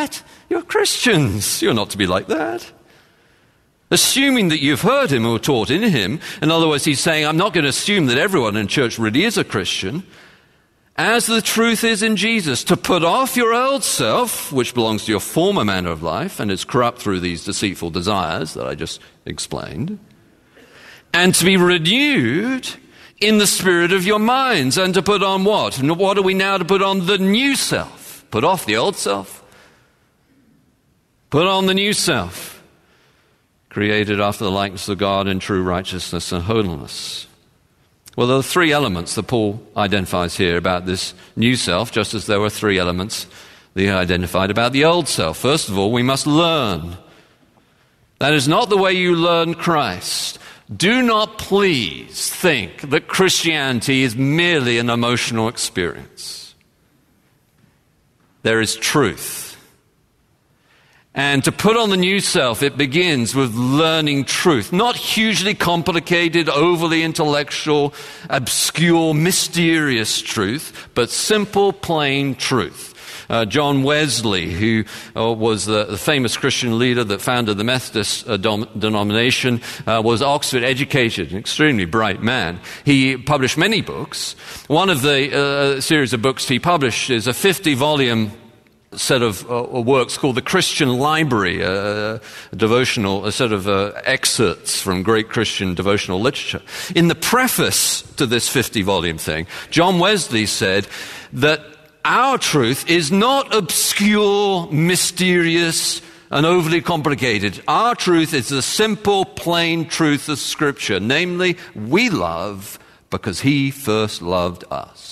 that? You're Christians. You're not to be like that. Assuming that you've heard him or taught in him. In other words, he's saying, I'm not going to assume that everyone in church really is a Christian. As the truth is in Jesus, to put off your old self, which belongs to your former manner of life and is corrupt through these deceitful desires that I just explained, and to be renewed in the spirit of your minds, and to put on what? And what are we now to put on? The new self. Put off the old self. Put on the new self, created after the likeness of God in true righteousness and holiness. Well, there are three elements that Paul identifies here about this new self, just as there were three elements that he identified about the old self. First of all, we must learn. That is not the way you learn Christ. Do not please think that Christianity is merely an emotional experience. There is truth. And to put on the new self, it begins with learning truth. Not hugely complicated, overly intellectual, obscure, mysterious truth, but simple, plain truth. John Wesley, who was the famous Christian leader that founded the Methodist denomination, was Oxford educated, an extremely bright man. He published many books. One of the series of books he published is a 50-volume set of works called the Christian Library, a devotional, a set of excerpts from great Christian devotional literature. In the preface to this 50-volume thing, John Wesley said that our truth is not obscure, mysterious, and overly complicated. Our truth is the simple, plain truth of Scripture, namely, we love because He first loved us.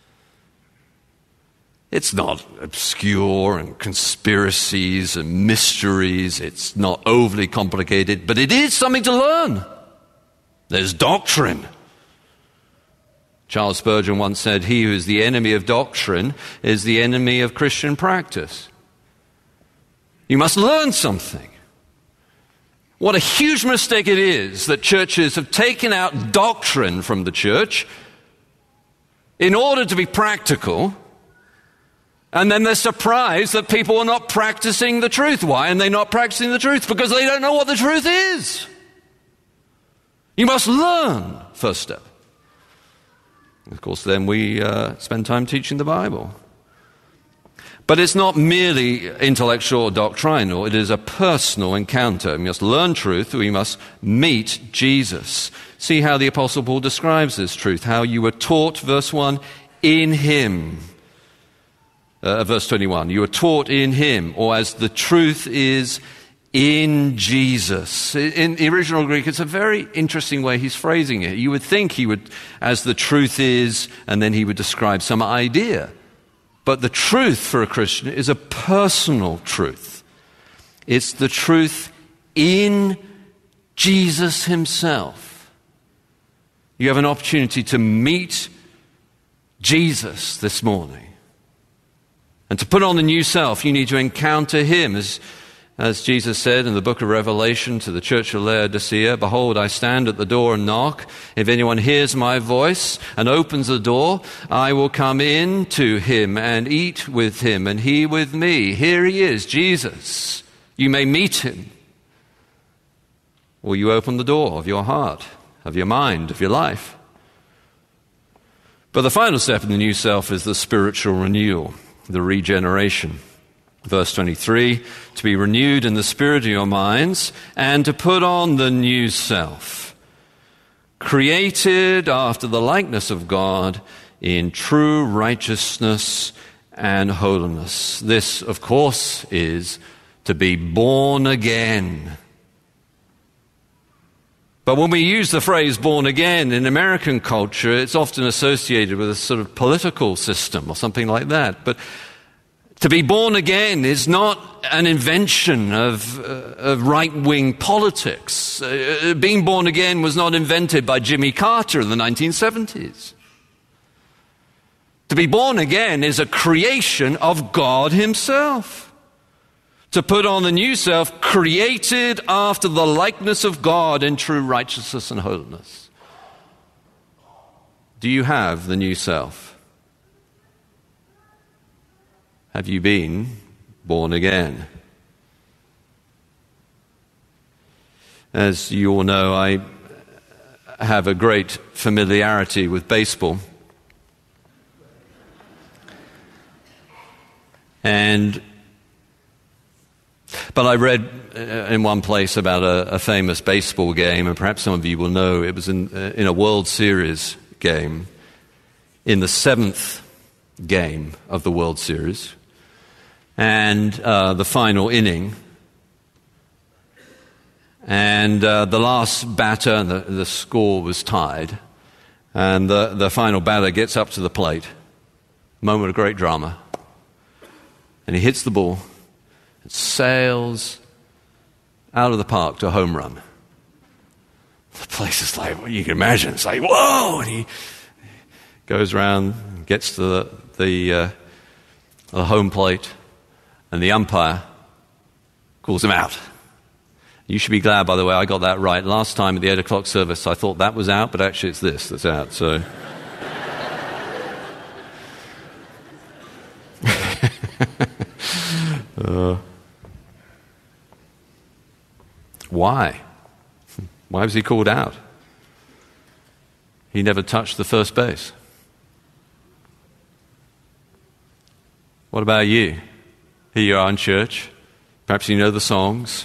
It's not obscure and conspiracies and mysteries. It's not overly complicated, but it is something to learn. There's doctrine. Charles Spurgeon once said, he who is the enemy of doctrine is the enemy of Christian practice. You must learn something. What a huge mistake it is that churches have taken out doctrine from the church in order to be practical. And then they're surprised that people are not practicing the truth. Why are they not practicing the truth? Because they don't know what the truth is. You must learn, first step. Of course, then we spend time teaching the Bible. But it's not merely intellectual or doctrinal. It is a personal encounter. We must learn truth. We must meet Jesus. See how the Apostle Paul describes this truth. How you were taught, verse 1, in Him. Verse 21, you are taught in Him, or as the truth is in Jesus. In the original Greek, it's a very interesting way he's phrasing it. You would think he would, as the truth is, and then he would describe some idea. But the truth for a Christian is a personal truth. It's the truth in Jesus Himself. You have an opportunity to meet Jesus this morning. And to put on the new self, you need to encounter Him. As Jesus said in the book of Revelation to the church of Laodicea, behold, I stand at the door and knock. If anyone hears my voice and opens the door, I will come in to him and eat with him and he with me. Here He is, Jesus. You may meet Him. Or you open the door of your heart, of your mind, of your life. But the final step in the new self is the spiritual renewal. The regeneration. Verse 23, to be renewed in the spirit of your minds and to put on the new self, created after the likeness of God in true righteousness and holiness. This, of course, is to be born again. But when we use the phrase born again in American culture, it's often associated with a sort of political system or something like that. But to be born again is not an invention of right-wing politics. Being born again was not invented by Jimmy Carter in the 1970s. To be born again is a creation of God Himself. To put on the new self, created after the likeness of God in true righteousness and holiness. Do you have the new self? Have you been born again. As you all know, I have a great familiarity with baseball. But I read in one place about a famous baseball game, and perhaps some of you will know, it was in a World Series game, in the 7th game of the World Series, and the final inning. And the last batter, the score was tied, and the final batter gets up to the plate. Moment of great drama. And he hits the ball. It sails out of the park to a home run. The place is like, well, you can imagine, it's like, whoa! And he goes around, gets to the home plate, and the umpire calls him out. You should be glad, by the way, I got that right. Last time at the 8 o'clock service, I thought that was out, but actually it's this that's out, so... Why? Why was he called out? He never touched the first base. What about you? Here you are in church. Perhaps you know the songs.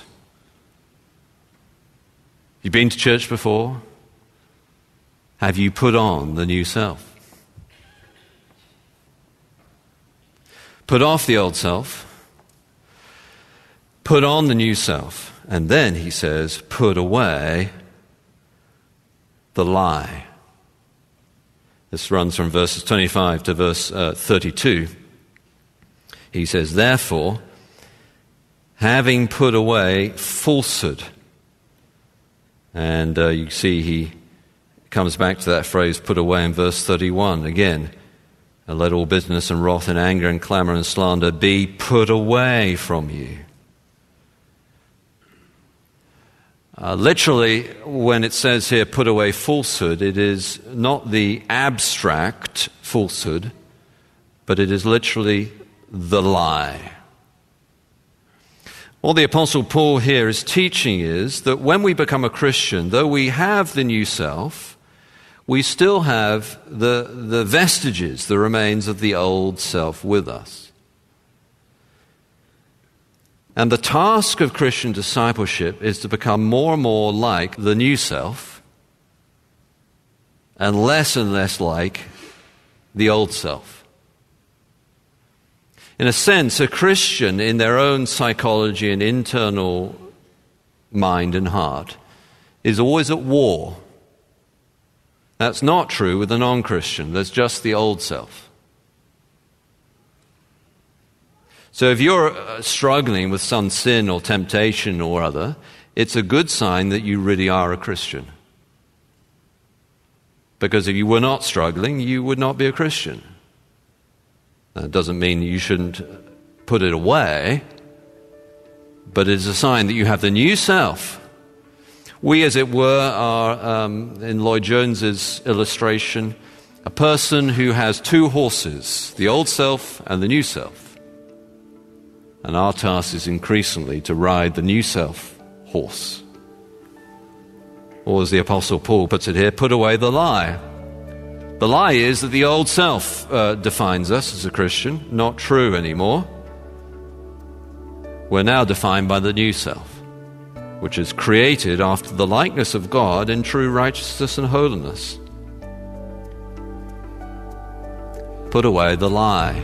You've been to church before. Have you put on the new self? Put off the old self. Put on the new self. And then he says, put away the lie. This runs from verses 25 to verse 32. He says, therefore, having put away falsehood. And you see he comes back to that phrase, put away, in verse 31. Again, let all bitterness and wrath and anger and clamor and slander be put away from you. Literally, when it says here, put away falsehood, it is not the abstract falsehood, but it is literally the lie. What the Apostle Paul here is teaching is that when we become a Christian, though we have the new self, we still have the vestiges, the remains of the old self with us. And the task of Christian discipleship is to become more and more like the new self and less like the old self. In a sense, a Christian in their own psychology and internal mind and heart is always at war. That's not true with a non-Christian. There's just the old self. So if you're struggling with some sin or temptation or other, it's a good sign that you really are a Christian. Because if you were not struggling, you would not be a Christian. That doesn't mean you shouldn't put it away, but it's a sign that you have the new self. We, as it were, are, in Lloyd Jones's illustration, a person who has two horses, the old self and the new self. And our task is increasingly to ride the new self horse. Or as the Apostle Paul puts it here, put away the lie. The lie is that the old self defines us as a Christian. Not true anymore. We're now defined by the new self, which is created after the likeness of God in true righteousness and holiness. Put away the lie.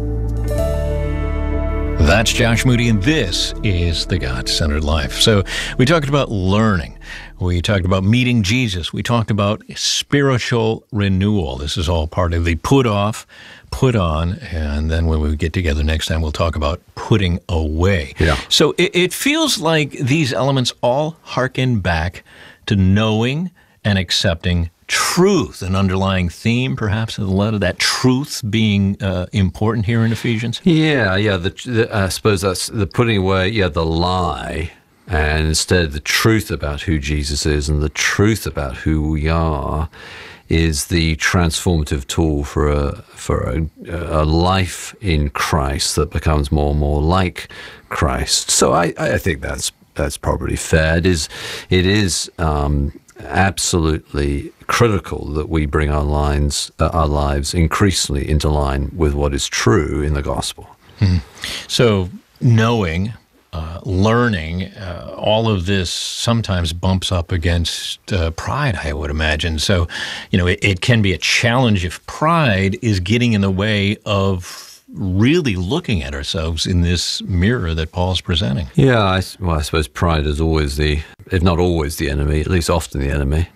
That's Josh Moody, and this is The God-Centered Life. So we talked about learning. We talked about meeting Jesus. We talked about spiritual renewal. This is all part of the put off, put on, and then when we get together next time, we'll talk about putting away. Yeah. So it feels like these elements all harken back to knowing and accepting truth, an underlying theme, perhaps, of the letter, that truth being important here in Ephesians? Yeah. I suppose that's the putting away, the lie, and instead the truth about who Jesus is and the truth about who we are is the transformative tool for a life in Christ that becomes more and more like Christ. So I think that's probably fair. It is absolutely critical that we bring our lives increasingly into line with what is true in the gospel. So knowing, learning, all of this sometimes bumps up against pride, I would imagine. So, it can be a challenge if pride is getting in the way of really looking at ourselves in this mirror that Paul's presenting. Yeah, I suppose pride is always if not always the enemy, at least often the enemy.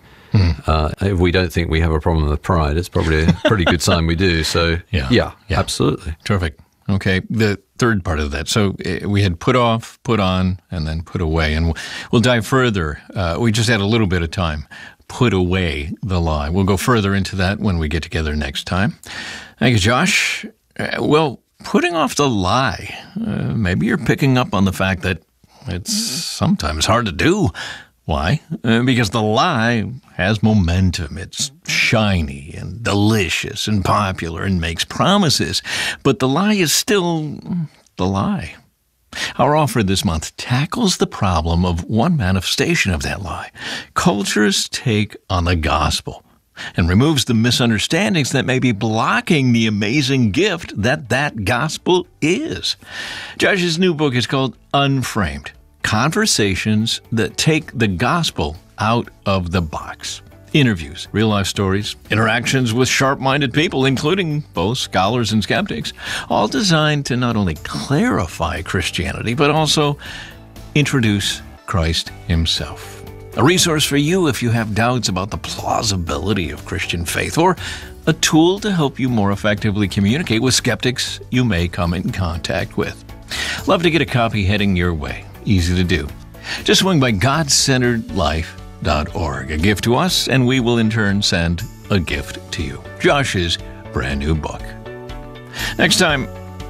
If we don't think we have a problem with pride, it's probably a pretty good sign we do. So, yeah, absolutely. Terrific. Okay, the third part of that. So we had put off, put on, and then put away. And we'll dive further. We just had a little bit of time. Put away the lie. We'll go further into that when we get together next time. Thank you, Josh. Well, putting off the lie. Maybe you're picking up on the fact that it's sometimes hard to do. Why? Because the lie has momentum. It's shiny and delicious and popular and makes promises. But the lie is still the lie. Our offer this month tackles the problem of one manifestation of that lie, culture's take on the gospel, and removes the misunderstandings that may be blocking the amazing gift that gospel is. Josh's new book is called Unframed: Conversations that take the gospel out of the box. Interviews, real-life stories, interactions with sharp-minded people, including both scholars and skeptics, all designed to not only clarify Christianity, but also introduce Christ himself. A resource for you if you have doubts about the plausibility of Christian faith, or a tool to help you more effectively communicate with skeptics you may come in contact with. Love to get a copy heading your way. Easy to do. Just swing by GodCenteredLife.org. A gift to us, and we will in turn send a gift to you. Josh's brand new book. Next time,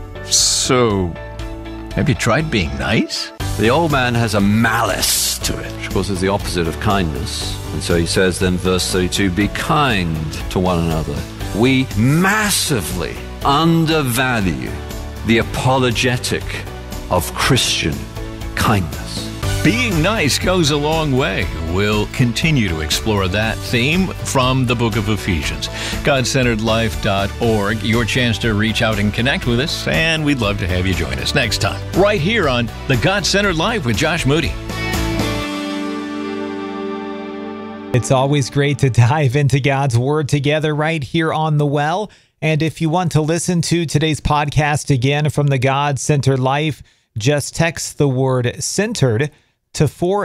so have you tried being nice? The old man has a malice to it, which of course is the opposite of kindness. And so he says then, verse 32, be kind to one another. We massively undervalue the apologetic of Christian kindness. Being nice goes a long way. We'll continue to explore that theme from the book of Ephesians. GodCenteredLife.org, your chance to reach out and connect with us, and we'd love to have you join us next time, right here on The God-Centered Life with Josh Moody. It's always great to dive into God's Word together right here on The Well. And if you want to listen to today's podcast again from The God-Centered Life, just text the word centered to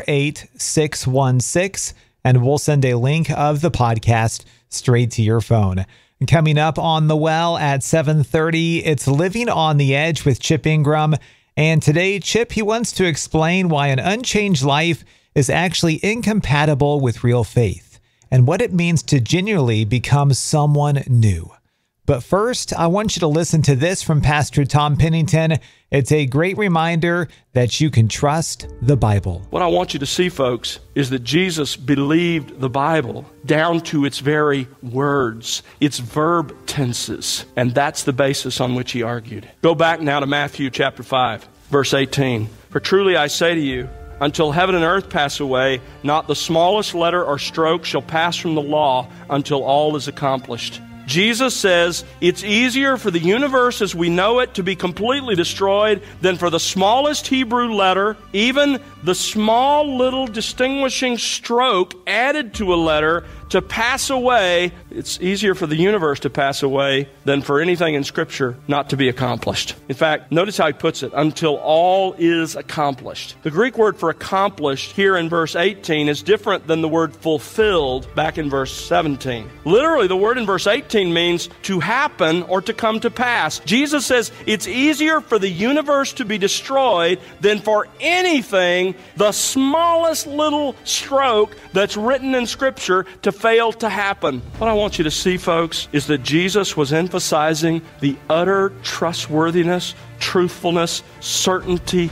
48616, and we'll send a link of the podcast straight to your phone. Coming up on The Well at 7:30, it's Living on the Edge with Chip Ingram. And today, Chip, he wants to explain why an unchanged life is actually incompatible with real faith, and what it means to genuinely become someone new. But first, I want you to listen to this from Pastor Tom Pennington. It's a great reminder that you can trust the Bible. What I want you to see, folks, is that Jesus believed the Bible down to its very words, its verb tenses, and that's the basis on which he argued. Go back now to Matthew chapter 5, verse 18. For truly I say to you, until heaven and earth pass away, not the smallest letter or stroke shall pass from the law until all is accomplished. Jesus says it's easier for the universe as we know it to be completely destroyed than for the smallest Hebrew letter, even the small little distinguishing stroke added to a letter, to pass away. It's easier for the universe to pass away than for anything in Scripture not to be accomplished. In fact, notice how he puts it, until all is accomplished. The Greek word for accomplished here in verse 18 is different than the word fulfilled back in verse 17. Literally, the word in verse 18 means to happen or to come to pass. Jesus says it's easier for the universe to be destroyed than for anything, the smallest little stroke that's written in Scripture, to fail to happen. What I want you to see, folks, is that Jesus was emphasizing the utter trustworthiness, truthfulness, certainty,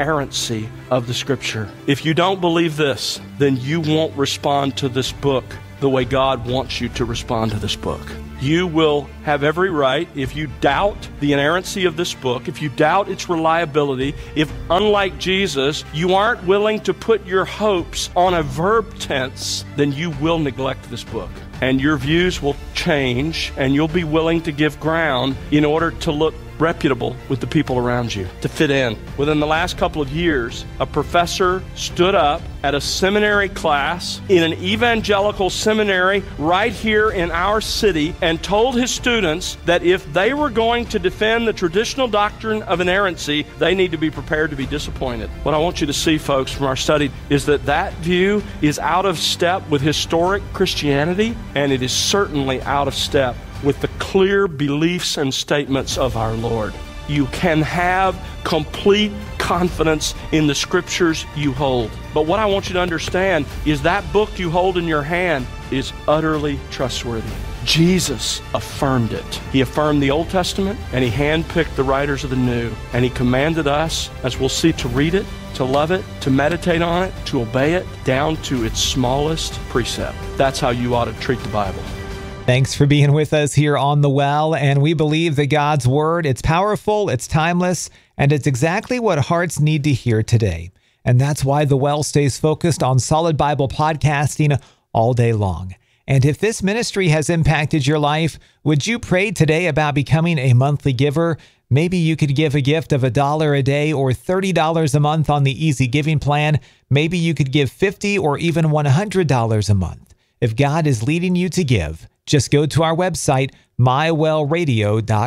inerrancy of the Scripture. If you don't believe this, then you won't respond to this book the way God wants you to respond to this book. You will have every right, if you doubt the inerrancy of this book, if you doubt its reliability, if, unlike Jesus, you aren't willing to put your hopes on a verb tense, then you will neglect this book. And your views will change, and you'll be willing to give ground in order to look reputable with the people around you, to fit in. Within the last couple of years, a professor stood up at a seminary class in an evangelical seminary right here in our city and told his students that if they were going to defend the traditional doctrine of inerrancy, they need to be prepared to be disappointed. What I want you to see, folks, from our study is that that view is out of step with historic Christianity, and it is certainly out of step with the clear beliefs and statements of our Lord. You can have complete confidence in the scriptures you hold. But what I want you to understand is that book you hold in your hand is utterly trustworthy. Jesus affirmed it. He affirmed the Old Testament, and He handpicked the writers of the New. And He commanded us, as we'll see, to read it, to love it, to meditate on it, to obey it, down to its smallest precept. That's how you ought to treat the Bible. Thanks for being with us here on The Well, and we believe that God's Word, it's powerful, it's timeless, and it's exactly what hearts need to hear today. And that's why The Well stays focused on solid Bible podcasting all day long. And if this ministry has impacted your life, would you pray today about becoming a monthly giver? Maybe you could give a gift of $1 a day or $30 a month on the Easy Giving plan. Maybe you could give $50 or even $100 a month. If God is leading you to give, just go to our website, mywellradio.com.